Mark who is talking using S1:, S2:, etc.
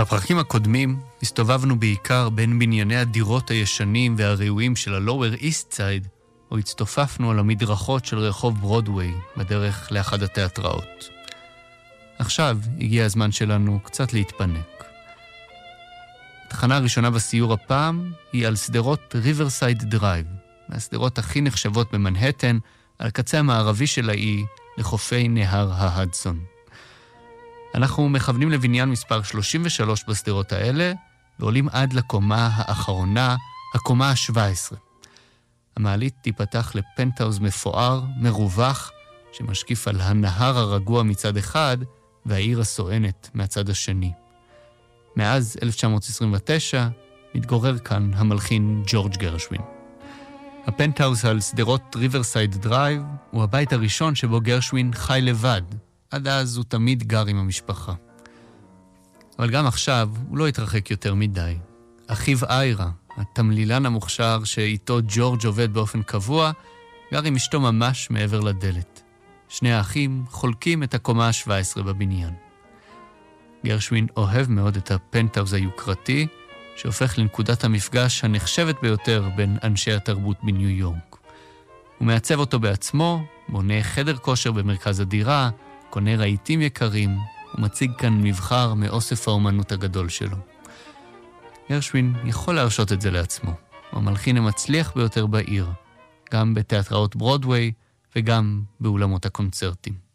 S1: בפרקים הקודמים הסתובבנו בעיקר בין בנייני הדירות הישנים והראויים של ה-Lower East Side, או הצטופפנו על המדרכות של רחוב ברודוויי בדרך לאחד התיאטראות. עכשיו הגיע הזמן שלנו קצת להתפנק. התחנה הראשונה בסיור הפעם היא על סדרות ריברסייד דרייב, מהסדרות הכי נחשבות במנהטן, על הקצה המערבי של האי לחופי נהר ההדסון. אנחנו מכוונים לבניין מספר 33 בסדרות האלה, ועולים עד לקומה האחרונה, הקומה ה-17. המעלית תיפתח לפנטהאוז מפואר, מרווח, שמשקיף על הנהר הרגוע מצד אחד, והעיר הסואנת מהצד השני. מאז 1929 מתגורר כאן המלחין ג'ורג' גרשווין. הפנטהאוז על סדרות ריברסייד דרייב הוא הבית הראשון שבו גרשווין חי לבד. עד אז הוא תמיד גר עם המשפחה. אבל גם עכשיו הוא לא התרחק יותר מדי. אחיו איירה, התמלילן המוכשר שאיתו ג'ורג' עובד באופן קבוע, גר עם אשתו ממש מעבר לדלת. שני האחים חולקים את הקומה ה-17 בבניין. גרשווין אוהב מאוד את הפנטהאוז היוקרתי, שהופך לנקודת המפגש הנחשבת ביותר בין אנשי התרבות בניו יורק. הוא מעצב אותו בעצמו, בונה חדר כושר במרכז הדירה, קונה רהיטים יקרים, ומציג כאן מבחר מאוסף האומנות הגדול שלו. גרשווין יכול להרשות את זה לעצמו. הוא המלחין המצליח ביותר בעיר, גם בתיאטראות ברודוויי וגם באולמות הקונצרטים.